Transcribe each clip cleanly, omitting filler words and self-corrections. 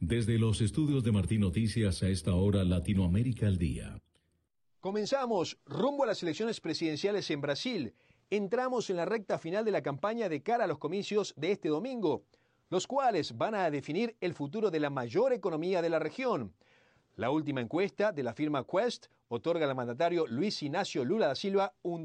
Desde los estudios de Martín Noticias a esta hora, Latinoamérica al día. Comenzamos rumbo a las elecciones presidenciales en Brasil. Entramos en la recta final de la campaña de cara a los comicios de este domingo, los cuales van a definir el futuro de la mayor economía de la región. La última encuesta de la firma Quest otorga al mandatario Luis Inácio Lula da Silva un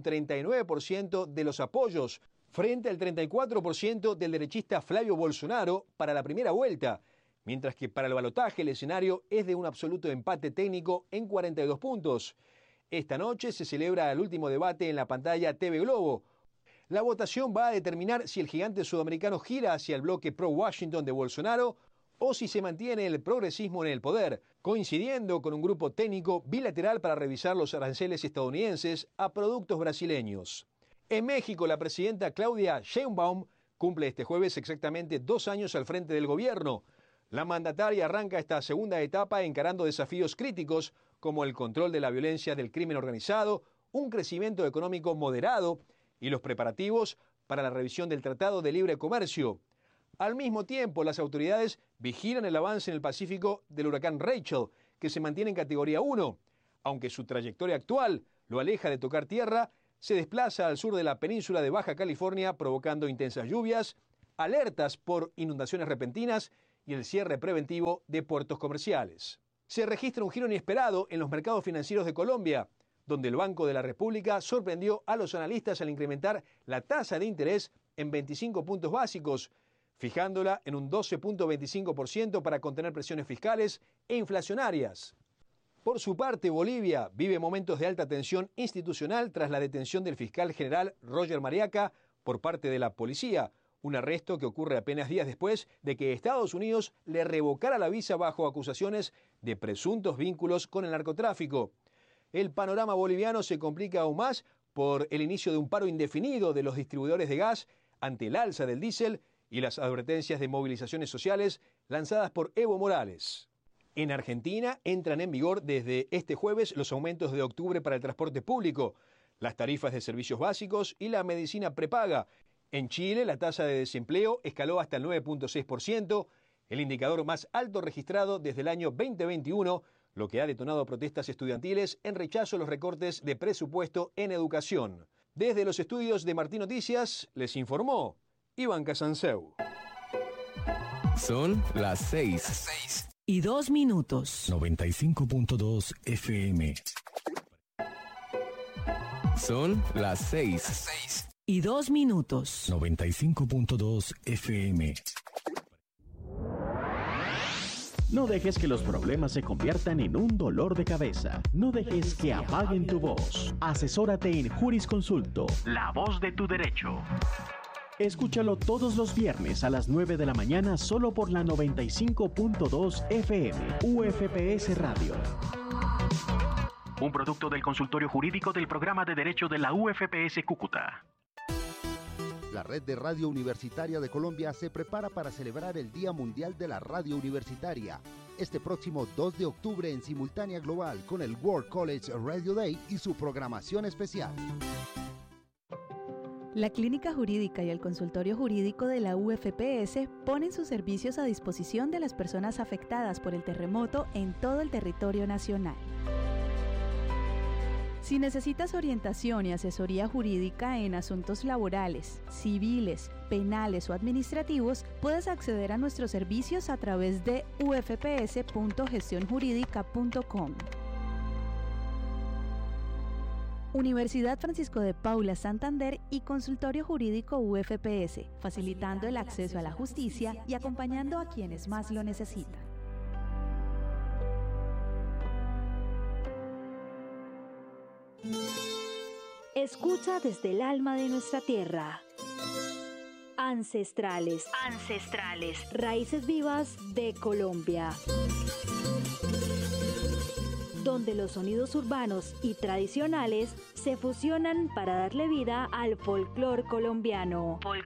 39% de los apoyos, frente al 34% del derechista Flavio Bolsonaro para la primera vuelta, mientras que para el balotaje el escenario es de un absoluto empate técnico en 42 puntos. Esta noche se celebra el último debate en la pantalla TV Globo. La votación va a determinar si el gigante sudamericano gira hacia el bloque pro-Washington de Bolsonaro o si se mantiene el progresismo en el poder, coincidiendo con un grupo técnico bilateral para revisar los aranceles estadounidenses a productos brasileños. En México, la presidenta Claudia Sheinbaum cumple este jueves exactamente 2 años al frente del gobierno. La mandataria arranca esta segunda etapa encarando desafíos críticos como el control de la violencia del crimen organizado, un crecimiento económico moderado y los preparativos para la revisión del Tratado de Libre Comercio. Al mismo tiempo, las autoridades vigilan el avance en el Pacífico del huracán Rachel, que se mantiene en categoría 1. Aunque su trayectoria actual lo aleja de tocar tierra, se desplaza al sur de la península de Baja California provocando intensas lluvias, alertas por inundaciones repentinas y el cierre preventivo de puertos comerciales. Se registra un giro inesperado en los mercados financieros de Colombia, donde el Banco de la República sorprendió a los analistas al incrementar la tasa de interés en 25 puntos básicos, fijándola en un 12.25% para contener presiones fiscales e inflacionarias. Por su parte, Bolivia vive momentos de alta tensión institucional tras la detención del fiscal general Roger Mariaca por parte de la policía, un arresto que ocurre apenas días después de que Estados Unidos le revocara la visa bajo acusaciones de presuntos vínculos con el narcotráfico. El panorama boliviano se complica aún más por el inicio de un paro indefinido de los distribuidores de gas ante el alza del diésel y las advertencias de movilizaciones sociales lanzadas por Evo Morales. En Argentina entran en vigor desde este jueves los aumentos de octubre para el transporte público, las tarifas de servicios básicos y la medicina prepaga. En Chile, la tasa de desempleo escaló hasta el 9.6%, el indicador más alto registrado desde el año 2021, lo que ha detonado protestas estudiantiles en rechazo a los recortes de presupuesto en educación. Desde los estudios de Martín Noticias, les informó Iván Casanseu. Son las 6:02 95.2 FM. Son las 6:02 95.2 FM. No dejes que los problemas se conviertan en un dolor de cabeza. No dejes que apaguen tu voz. Asesórate en Jurisconsulto, la voz de tu derecho. Escúchalo todos los viernes a las 9 de la mañana solo por la 95.2 FM, UFPS Radio. Un producto del consultorio jurídico del programa de Derecho de la UFPS Cúcuta. La Red de Radio Universitaria de Colombia se prepara para celebrar el Día Mundial de la Radio Universitaria, este próximo 2 de octubre en simultánea global con el World College Radio Day y su programación especial. La Clínica Jurídica y el Consultorio Jurídico de la UFPS ponen sus servicios a disposición de las personas afectadas por el terremoto en todo el territorio nacional. Si necesitas orientación y asesoría jurídica en asuntos laborales, civiles, penales o administrativos, puedes acceder a nuestros servicios a través de ufps.gestionjurídica.com. Universidad Francisco de Paula Santander y Consultorio Jurídico UFPS, facilitando el acceso a la justicia y acompañando a quienes más lo necesitan. Escucha desde el alma de nuestra tierra. Ancestrales. Raíces vivas de Colombia. Donde los sonidos urbanos y tradicionales se fusionan para darle vida al folclor colombiano.